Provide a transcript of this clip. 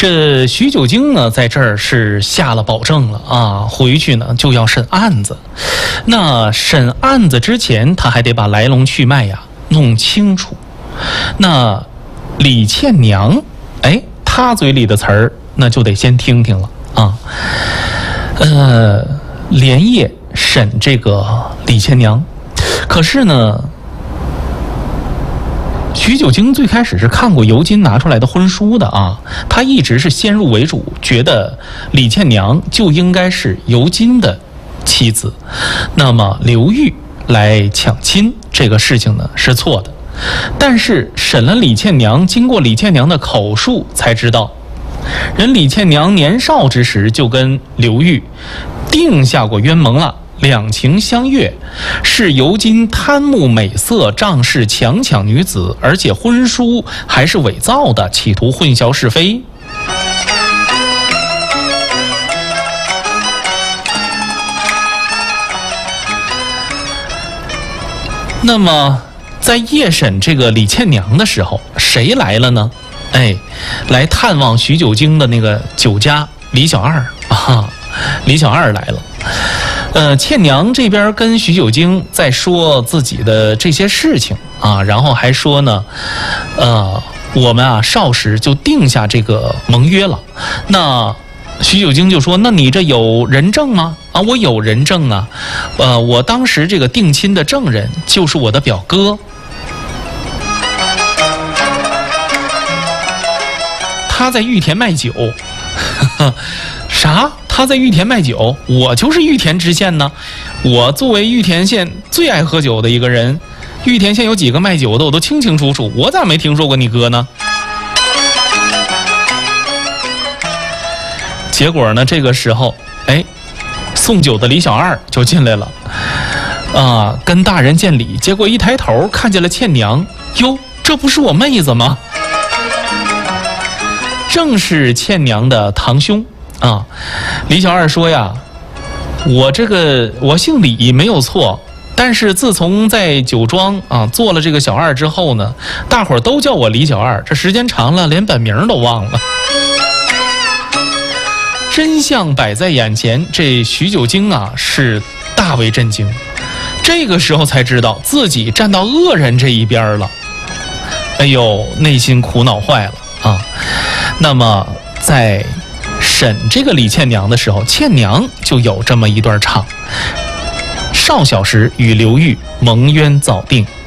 这徐九经呢，在这儿是下了保证了啊，回去呢就要审案子。那审案子之前，他还得把来龙去脉呀弄清楚。那李倩娘，她嘴里的词儿，那就得先听听了啊。连夜审这个李倩娘，可是呢，徐九经最开始是看过尤金拿出来的婚书的啊，他一直是先入为主，觉得李倩娘就应该是尤金的妻子，那么刘裕来抢亲这个事情呢是错的。但是审了李倩娘，经过李倩娘的口述才知道，人李倩娘年少之时就跟刘裕定下过冤盟了，两情相悦，是尤金贪慕美色，仗势强抢女子，而且婚书还是伪造的，企图混淆是非。那么在夜审这个李倩娘的时候，谁来了呢？来探望徐九经的那个酒家李小二啊，李小二来了。倩娘这边跟徐九经在说自己的这些事情啊，然后还说呢，我们啊少时就定下这个盟约了。那徐九经就说：“那你这有人证吗？”啊，我有人证啊，我当时这个定亲的证人就是我的表哥。他在玉田卖酒，啥？他在玉田卖酒，我就是玉田知县呢。我作为玉田县最爱喝酒的一个人，玉田县有几个卖酒的，我都清清楚楚。我咋没听说过你哥呢？结果呢，这个时候，送酒的李小二就进来了，啊，跟大人见礼。结果一抬头看见了倩娘，哟，这不是我妹子吗？正是倩娘的堂兄啊。李小二说呀，我姓李没有错，但是自从在酒庄啊做了这个小二之后呢，大伙儿都叫我李小二，这时间长了连本名都忘了。真相摆在眼前，这徐九经啊是大为震惊，这个时候才知道自己站到恶人这一边了，内心苦恼坏了啊。那么在审这个李倩娘的时候，倩娘就有这么一段唱：少小时与刘裕蒙冤早定，